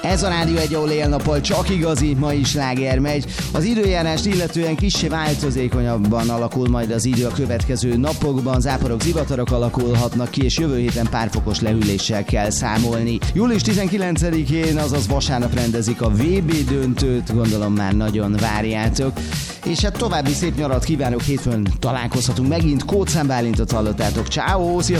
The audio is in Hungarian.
Ez a Rádió egy ahol él-nappal csak igazi, ma is sláger megy. Az időjárást illetően kissé változékonyabban alakul majd az idő a következő napokban. Záporok, zivatarok alakulhatnak ki, és jövő héten pár fokos lehűléssel kell számolni. Július 19-én, azaz vasárnap rendezik a VB döntőt, gondolom már nagyon várjátok. És hát további szép nyarat kívánok, hétfőn találkozhatunk megint. Kócán Bálintot hallottátok. Ciao,